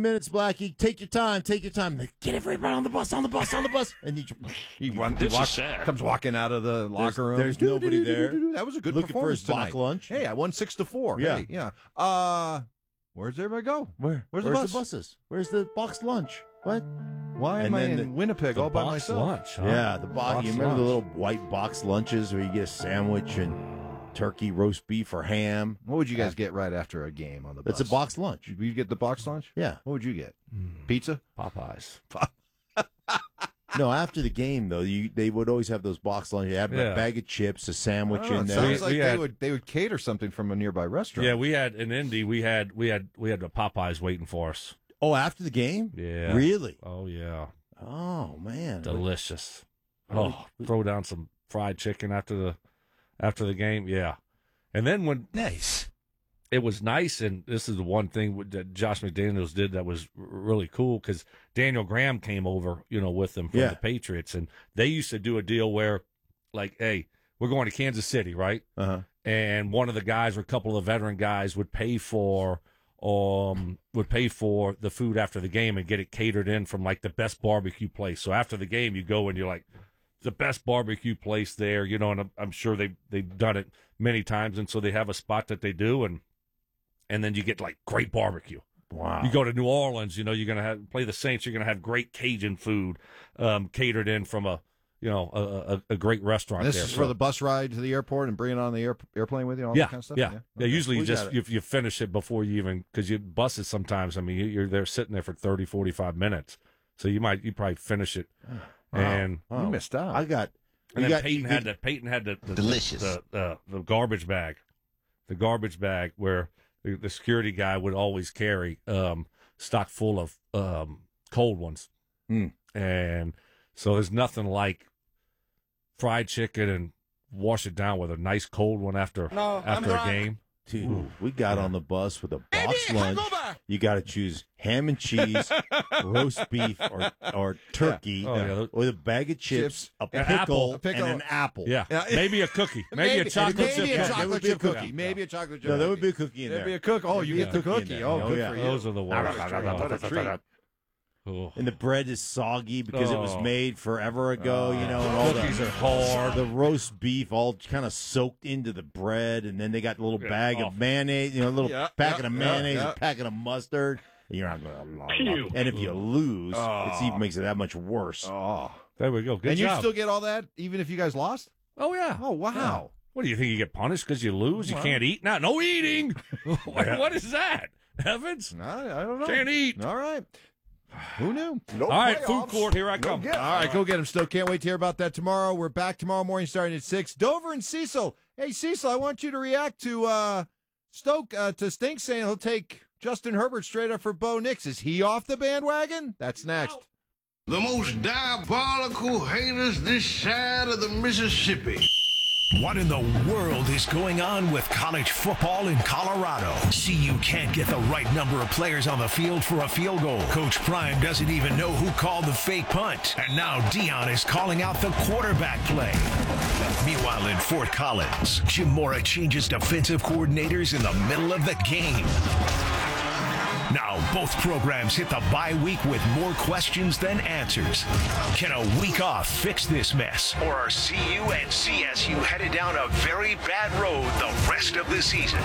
minutes, Blackie. Take your time. Like, get everybody on the bus. And comes walking out of the locker room. There's nobody there. That was a good Looking for performance his box tonight. lunch. Hey, I won 6-4. Yeah. Hey, yeah. Where's everybody go? Where's the bus? the buses? Where's the boxed lunch? What? Why am I in Winnipeg all by myself? Lunch, huh? Yeah, the box. You remember lunch. the little white box lunches where you get a sandwich and turkey, roast beef, or ham? What would you guys get right after a game on the bus? It's a box lunch. You get the box lunch? Yeah. What would you get? Pizza? Popeyes. No, after the game though, they would always have those box lunches. You had a bag of chips, a sandwich in It there. sounds like they would cater something from a nearby restaurant. Yeah, we had in Indy. We had the Popeyes waiting for us. Oh, after the game? Yeah. Really? Oh yeah. Oh man. Delicious. Oh, throw down some fried chicken after the game. Yeah. And then when it was nice, and this is the one thing that Josh McDaniels did that was really cool, because Daniel Graham came over, with them from the Patriots, and they used to do a deal where, like, hey, we're going to Kansas City, right? Uh-huh. And one of the guys or a couple of veteran guys would pay for the food after the game and get it catered in from like the best barbecue place. So after the game, you go and you're like, the best barbecue place there, and I'm sure they've done it many times, and so they have a spot that they do, and then you get like great barbecue. Wow. You go to New Orleans, you're gonna play the Saints, you're gonna have great Cajun food catered in from a great restaurant. This there. is for the bus ride to the airport and bringing it on the airplane with you, all that kind of stuff? Yeah. Okay. Usually you finish it before you even, because your buses sometimes, you're there sitting there for 30, 45 minutes. So you probably finish it. And you missed out. Peyton had the delicious the garbage bag. The garbage bag where the security guy would always carry stock full of cold ones. And so there's nothing like fried chicken and wash it down with a nice cold one after a game. Dude, we got on the bus with a box lunch. You got to choose ham and cheese, roast beef, or turkey, with a bag of chips, a pickle, and an apple. Yeah. Maybe a cookie. Maybe a chocolate chip cookie. Maybe a chocolate chip No, there would be a cookie in there. There'd be a cookie. Oh, you get the cookie. Oh, good for you. Those are the worst. What a treat. And the bread is soggy because it was made forever ago, and all the cookies are hard. The roast beef all kind of soaked into the bread, and then they got a little bag of mayonnaise, a little packet of mayonnaise, a packet of mustard. And you're not going to. And if you lose, it even makes it that much worse. Oh, there we go. Good and job. you still get all that even if you guys lost? Oh yeah. Oh wow. Yeah. What do you think? You get punished because you lose? You can't eat? No eating. What is that, Evans? I don't know. Can't eat. All right. Who knew? All right, food court, here I come. All right, go get him, Stoke. Can't wait to hear about that tomorrow. We're back tomorrow morning starting at 6. Dover and Cecil. Hey, Cecil, I want you to react to Stoke, to Stink saying he'll take Justin Herbert straight up for Bo Nix. Is he off the bandwagon? That's next. The most diabolical haters this side of the Mississippi. What in the world is going on with college football in Colorado? CU can't get the right number of players on the field for a field goal. Coach Prime doesn't even know who called the fake punt. And now Dion is calling out the quarterback play. Meanwhile, in Fort Collins, Jim Mora changes defensive coordinators in the middle of the game. Now, both programs hit the bye week with more questions than answers. Can a week off fix this mess? Or are CU and CSU headed down a very bad road the rest of the season?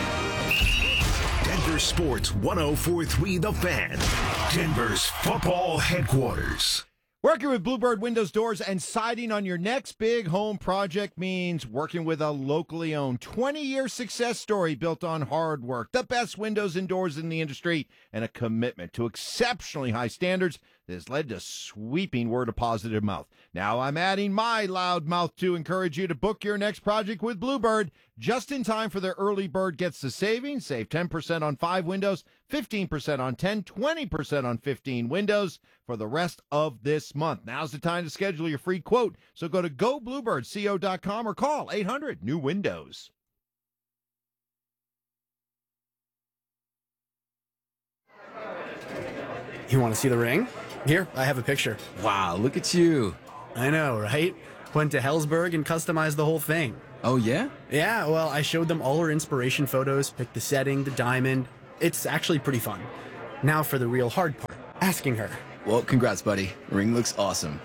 Denver Sports 104.3 The Fan, Denver's football headquarters. Working with Bluebird Windows, Doors, and Siding on your next big home project means working with a locally owned 20-year success story built on hard work, the best windows and doors in the industry, and a commitment to exceptionally high standards that has led to sweeping word of positive mouth. Now I'm adding my loud mouth to encourage you to book your next project with Bluebird just in time for their early bird gets the savings. Save 10% on 5 windows, 15% on 10, 20% on 15 windows for the rest of this month. Now's the time to schedule your free quote. So go to gobluebirdco.com or call 800-NEW-WINDOWS. You want to see the ring? Here, I have a picture. Wow, look at you. I know, right? Went to Hellsberg and customized the whole thing. Oh, yeah? Yeah, well, I showed them all our inspiration photos, picked the setting, the diamond. It's actually pretty fun. Now for the real hard part. asking her. Well, congrats, buddy. Ring looks awesome.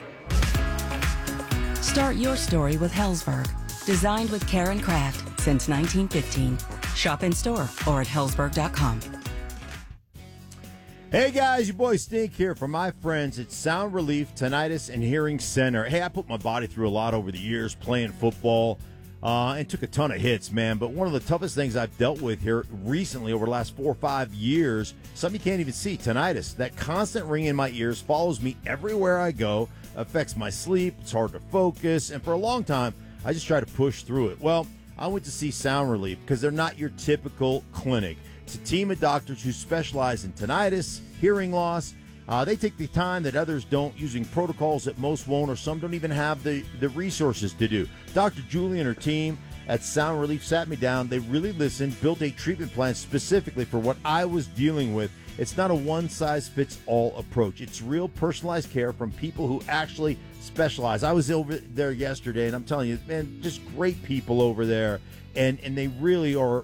Start your story with Helzberg. Designed with care and craft since 1915. Shop in store or at helzberg.com. Hey guys, your boy Stink here from my friends at Sound Relief Tinnitus and Hearing Center. Hey, I put my body through a lot over the years playing football and took a ton of hits, man. But one of the toughest things I've dealt with here recently over the last 4 or 5 years, something you can't even see, tinnitus. That constant ringing in my ears follows me everywhere I go, affects my sleep, it's hard to focus, and for a long time, I just try to push through it. Well, I went to see Sound Relief because they're not your typical clinic. It's a team of doctors who specialize in tinnitus, hearing loss. They take the time that others don't, using protocols that most won't, or some don't even have the resources to do. Dr. Julie and her team at Sound Relief sat me down. They really listened, built a treatment plan specifically for what I was dealing with. It's not a one-size-fits-all approach. It's real personalized care from people who actually specialize. I was over there yesterday, and I'm telling you, man, just great people over there, and they really are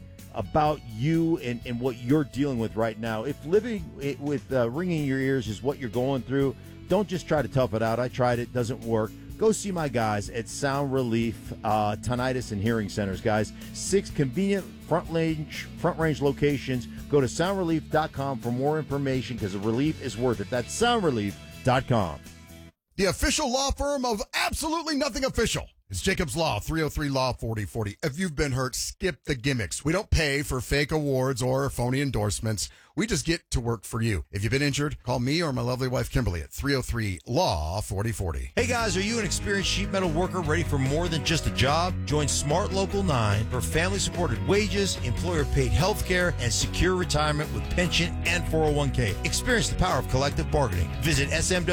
about you and what you're dealing with right now. If living with ringing in your ears is what you're going through, don't just try to tough it out. I tried it, doesn't work. Go see my guys at Sound Relief Tinnitus and Hearing Centers, guys. 6 convenient front range locations. Go to soundrelief.com for more information because the relief is worth it. That's soundrelief.com. The official law firm of absolutely nothing official. It's Jacobs Law, 303 Law 4040. If you've been hurt, skip the gimmicks. We don't pay for fake awards or phony endorsements. We just get to work for you. If you've been injured, call me or my lovely wife Kimberly at 303 Law 4040. Hey guys, are you an experienced sheet metal worker ready for more than just a job? Join Smart Local 9 for family-supported wages, employer-paid health care, and secure retirement with pension and 401k. Experience the power of collective bargaining. Visit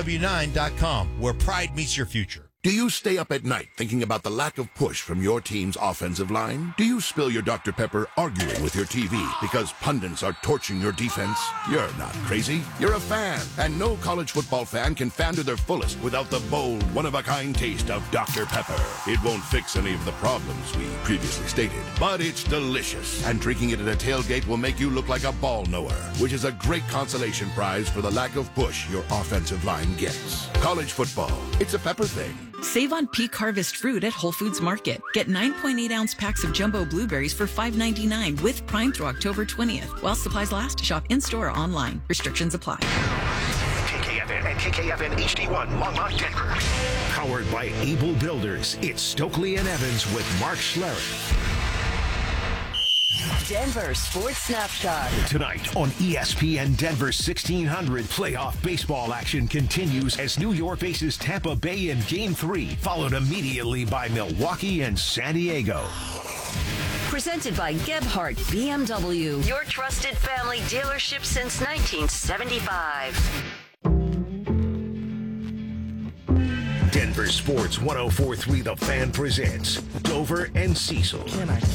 smw9.com, where pride meets your future. Do you stay up at night thinking about the lack of push from your team's offensive line? Do you spill your Dr. Pepper arguing with your TV because pundits are torching your defense? You're not crazy. You're a fan. And no college football fan can fan to their fullest without the bold, one-of-a-kind taste of Dr. Pepper. It won't fix any of the problems we previously stated, but it's delicious. And drinking it at a tailgate will make you look like a ball knower, which is a great consolation prize for the lack of push your offensive line gets. College football, it's a Pepper thing. Save on peak harvest fruit at Whole Foods Market. Get 9.8-ounce packs of jumbo blueberries for $5.99 with Prime through October 20th. While supplies last, shop in-store or online. Restrictions apply. KKFN and KKFN HD1, Longmont, Denver. Powered by Able Builders, it's Stokely and Evans with Mark Schlereth. Denver Sports Snapshot. Tonight on ESPN Denver 1600, playoff baseball action continues as New York faces Tampa Bay in Game 3, followed immediately by Milwaukee and San Diego. Presented by Gebhardt BMW, your trusted family dealership since 1975. Denver Sports 104.3 The Fan presents Dover and Cecil.